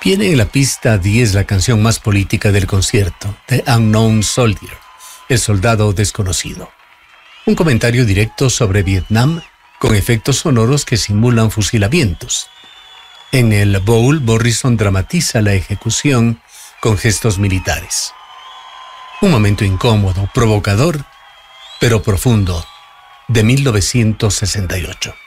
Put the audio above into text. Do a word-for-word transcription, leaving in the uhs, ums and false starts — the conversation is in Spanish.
Viene en la pista diez la canción más política del concierto, The Unknown Soldier, El Soldado Desconocido. Un comentario directo sobre Vietnam con efectos sonoros que simulan fusilamientos. En el bowl, Morrison dramatiza la ejecución con gestos militares. Un momento incómodo, provocador, pero profundo, de mil novecientos sesenta y ocho.